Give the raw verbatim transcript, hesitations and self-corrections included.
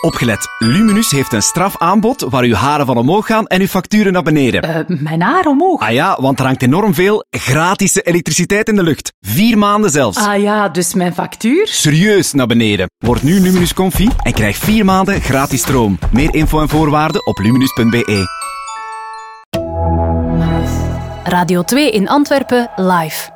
Opgelet, Luminus heeft een strafaanbod waar uw haren van omhoog gaan en uw facturen naar beneden. Uh, mijn haar omhoog? Ah ja, want er hangt enorm veel gratis elektriciteit in de lucht. Vier maanden zelfs. Ah ja, dus mijn factuur? Serieus naar beneden. Word nu Luminus Comfy en krijg vier maanden gratis stroom. Meer info en voorwaarden op luminus punt b e. Radio twee in Antwerpen live.